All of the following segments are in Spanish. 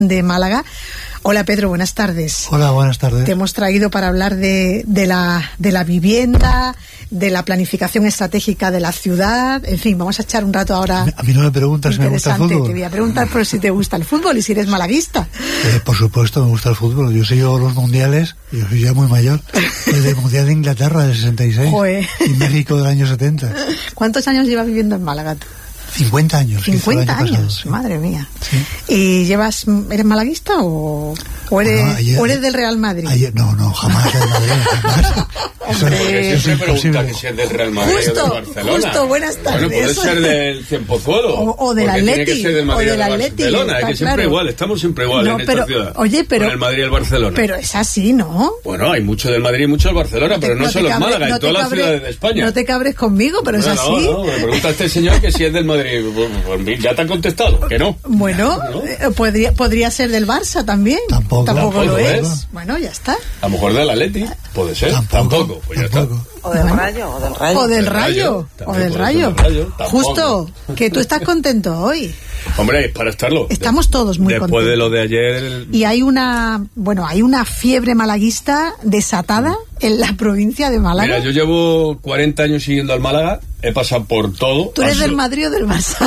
de Málaga. Hola Pedro, buenas tardes. Hola, buenas tardes. Te hemos traído para hablar de la vivienda, de la planificación estratégica de la ciudad. En fin, vamos a echar un rato ahora. A mí no me preguntas si me gusta el fútbol. Te voy a preguntar por si te gusta el fútbol y si eres malaguista. Por supuesto, me gusta el fútbol. Yo sigo los mundiales, yo soy ya muy mayor. Desde el Mundial de Inglaterra del 66 Joder. Y México del año 70. ¿Cuántos años llevas viviendo en Málaga tú? 50 años. 50 años, pasado, sí. Madre mía. Sí. ¿Y eres malaguista o eres del Real Madrid? No, jamás del Madrid, jamás. Hombre, Eso siempre es pregunta imposible. que si es del Real Madrid o del Barcelona. Justo, buenas tardes. Bueno, puede ser del Cienpozuelo. O del Atleti. Tiene que ser del Madrid o del o del Atleti, Barcelona. Es que siempre claro. igual, estamos siempre igual en esta ciudad. Oye, pero... Con el Madrid y el Barcelona. Pero es así, ¿no? Bueno, hay mucho del Madrid y mucho del Barcelona, pero no solo en Málaga, en todas las ciudades de España. No te cabres conmigo, pero es así. No, me pregunta este señor que si es del Madrid. Pues ya te han contestado, que no. Bueno, ¿no? podría ser del Barça también. Tampoco lo es. ¿no? Bueno, ya está. A lo mejor del Atleti, puede ser. Tampoco. Pues ya está. O del Rayo, o del Rayo. O del Rayo. También O del puede ser Rayo. del Rayo, tampoco. Justo, que tú estás contento hoy. Hombre, es para estarlo. Estamos todos muy Después contentos. de lo de ayer... Y hay una fiebre malaguista desatada en la provincia de Málaga. Mira, yo llevo 40 años siguiendo al Málaga, he pasado por todo. ¿Tú eres del Madrid o del Barça?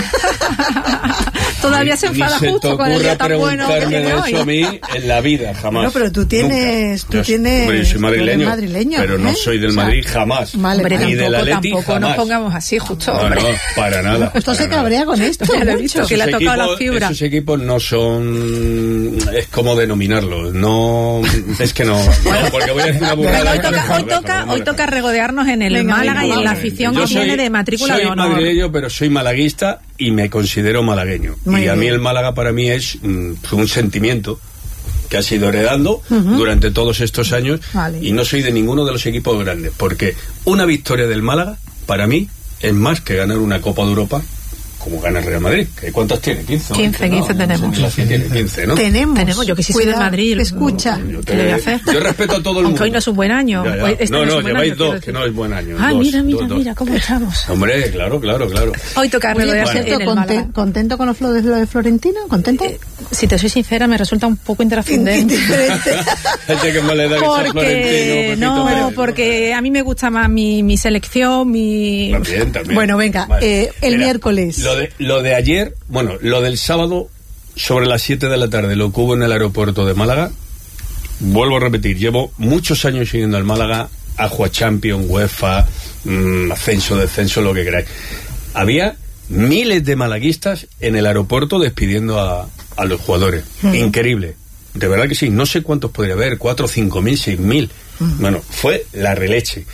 Todavía se enfada justo con el día tan bueno que preguntarme tiene de hoy. eso a mí en la vida, jamás. No, pero tú tienes... Nunca. Hombre, yo soy madrileño, pero no soy del Madrid jamás. Vale, Hombre, ni del Atleti tampoco jamás. nos pongamos así, justo, No, hombre. no, para nada. Justo se para nada. cabrea con esto. Ya lo he mucho. visto, que le ha tocado la fibra. Esos equipos no son... Es como denominarlos. No... Es que no... porque voy a decir una burrada. Hoy toca regodearnos en el Venga, Málaga venga, y en la vamos. afición Yo que tiene de matrícula de honor. Soy madrileño, pero soy malaguista y me considero malagueño. Muy y a mí bien. el Málaga para mí es un sentimiento que ha sido heredando durante todos estos años. Vale. Y no soy de ninguno de los equipos grandes, porque una victoria del Málaga para mí es más que ganar una Copa de Europa como gana el Real Madrid. ¿Cuántas tiene? 15. 15 tenemos. No, sí tiene 15, ¿no? Tenemos. Yo que sí soy del Cuidado, Madrid. Escucha. ¿Qué le voy a hacer? Yo respeto a todo el mundo. Aunque hoy no es un buen año. Ya, ya. Hoy este No, es un buen lleváis año, quiero dos, que decir. no es buen año. Ah, Dos, mira, dos. cómo estamos. Hombre, claro. Hoy toca Oye, por regodearse cierto, en el Málaga. ¿contento con lo de Florentino? ¿Contento? Si te soy sincera, me resulta un poco intrascendente. Indiferente. Gente que más le da que sea Porque Florentino, Pepito Pérez. porque a mí me gusta más mi selección, También. Bueno, venga, Vale. el Mira, miércoles. Lo de ayer, bueno, lo del sábado sobre las 7 de la tarde, lo que hubo en el aeropuerto de Málaga, vuelvo a repetir, llevo muchos años siguiendo al Málaga, Aqua Champions, UEFA, ascenso, descenso, lo que queráis. Había miles de malaguistas en el aeropuerto despidiendo a los jugadores. Increíble. De verdad que sí, no sé cuántos podría haber, 4, 5.000, 6.000. Bueno, fue la releche.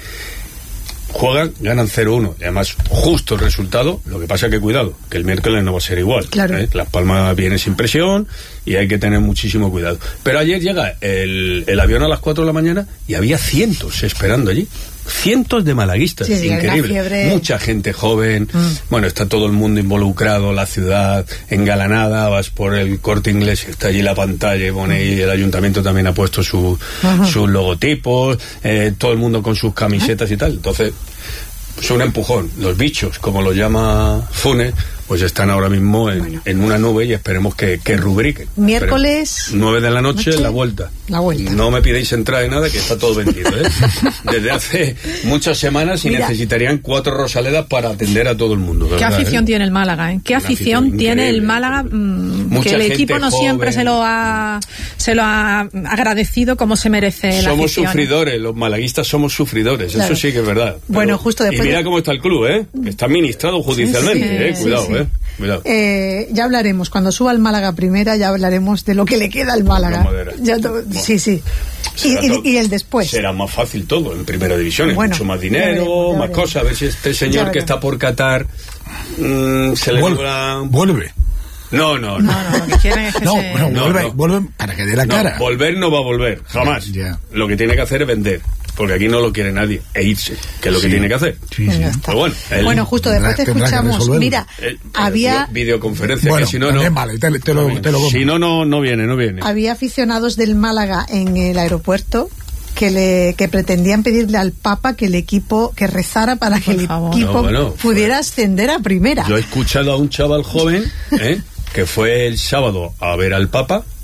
Juegan, ganan 0-1 y además justo el resultado. Lo que pasa que cuidado, que el miércoles no va a ser igual. Claro. Las Palmas viene sin presión y hay que tener muchísimo cuidado. Pero ayer llega el avión a las 4 de la mañana y había cientos esperando allí. Cientos de malaguistas, Sí, increíble. una fiebre. Mucha gente joven. Bueno, está todo el mundo involucrado, la ciudad engalanada. Vas por el Corte Inglés, está allí la pantalla y pone ahí, el ayuntamiento también ha puesto sus logotipos, todo el mundo con sus camisetas y tal. Entonces, es un empujón. Los bichos, como lo llama Funes, pues están ahora mismo en una nube y esperemos que rubriquen. Miércoles 9 de la noche, la vuelta. La vuelta. No me pidéis entrada de nada, que está todo vendido, ¿eh? Desde hace muchas semanas y Mira. necesitaría 4 Rosaledas para atender a todo el mundo. ¿Qué ¿verdad, afición tiene el Málaga? ¿Qué Una afición afición tiene el increíble. Málaga? Mucha Que el gente equipo no joven. siempre se lo ha agradecido como se merece la Somos afición. sufridores, los malaguistas somos sufridores, Claro. eso sí que es verdad. Bueno, justo después Y mira de- cómo está el club, ¿eh? Que está administrado judicialmente, sí, cuidado, sí. Cuidado. Ya hablaremos, cuando suba el Málaga a primera, ya hablaremos de lo que le queda al Málaga. La madera. Sí. Será todo- Y el después. Será más fácil todo en primera división, Bueno, mucho más ya dinero, veremos, ya más veremos. cosas. A ver si este Ya señor que veremos. está por Qatar se le logra... Vuelve. No. No, lo que quieren es que No, se... bueno, No, vuelve, no. vuelve para que dé la No, cara. volver no va a volver, jamás. Ya. Lo que tiene que hacer es vender, porque aquí no lo quiere nadie, e irse, que es lo que Sí. tiene que hacer. Sí, sí. Ya está. Pero bueno, él- Bueno, justo después te Tendrá que escuchamos. resolverlo. Mira, había videoconferencia, Bueno, que si no, también no. vale, te lo compro. Si no viene. Había aficionados del Málaga en el aeropuerto que pretendían pedirle al Papa que el equipo que rezara para que Por el favor. equipo No, bueno, pudiera ascender a primera. Yo he escuchado a un chaval joven, que fue el sábado a ver al Papa,